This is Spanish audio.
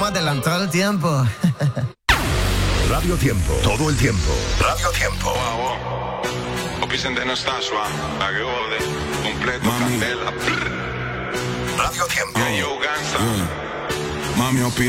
Vamos a adelantar el tiempo. Radio Tiempo, todo el tiempo. Radio Tiempo. Opisen de Nastasua, la que ode, completo, candela. Radio Tiempo. Yo, gangsta. Mami,